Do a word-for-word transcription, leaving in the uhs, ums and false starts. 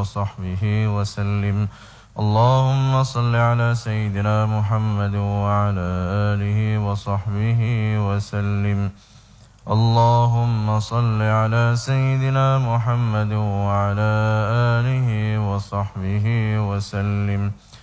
وصحبه وسلم. اللهم صل على سيدنا محمد وعلى آله وصحبه وسلم. اللهم صل على سيدنا محمد وعلى آله وصحبه وسلم.